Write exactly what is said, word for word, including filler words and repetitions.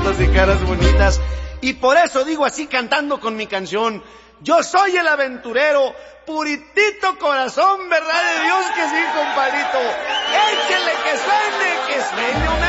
zapatos y caras bonitas. Y por eso digo así cantando con mi canción: yo soy el aventurero, puritito corazón, verdad de Dios que sí, compadrito. Échele que suene, que suene una